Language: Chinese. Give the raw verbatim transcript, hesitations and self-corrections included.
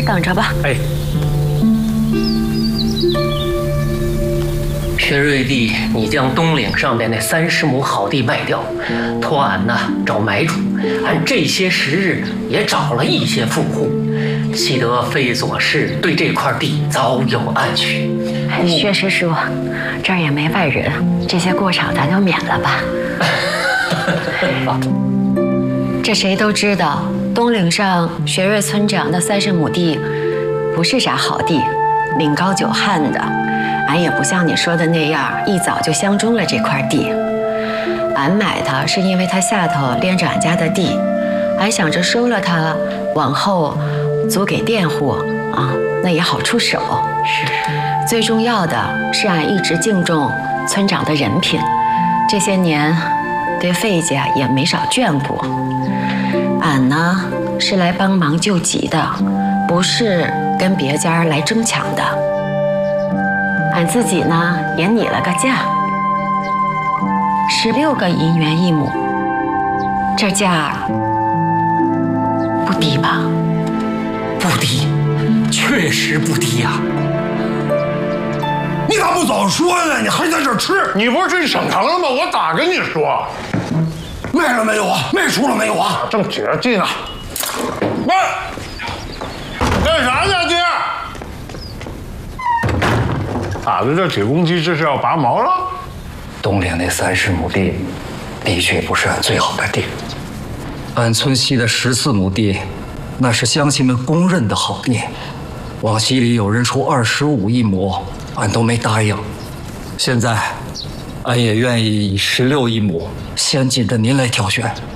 等着吧。 哎，薛瑞弟，你将东岭上的那三十亩好地卖掉，托俺呢找买主。俺这些时日也找了一些富户，悉得费左氏对这块地早有暗许。 哎，薛师叔，这儿也没外人，这些过场咱就免了吧。这谁都知道，东岭上薛瑞村长的三十亩地不是啥好地，岭高九旱的。俺也不像你说的那样，一早就相中了这块地。俺买它是因为它下头连着俺家的地，俺想着收了它，往后租给佃户啊，那也好出手。 是。 最重要的是，俺一直敬重村长的人品，这些年对费家也没少眷顾。俺呢是来帮忙救急的，不是跟别家来争抢的。俺自己呢也拟了个价，十六个银元一亩，这价不低吧？ 不低，确实不低呀、啊。 你咋不早说呢？你还在这吃？ 你不是去省城了吗？我咋跟你说？ 卖了没有啊？卖出了没有啊？ 正解着劲呢。喂，干啥呢，爹？俺们这铁公鸡这是要拔毛了？ 东岭那三十亩地，的确不是俺最好的地。俺村西的十四亩地，那是乡亲们公认的好地。往西里有人出二十五一亩，俺都没答应。现在，俺也愿意以十六一亩，先紧的您来挑选。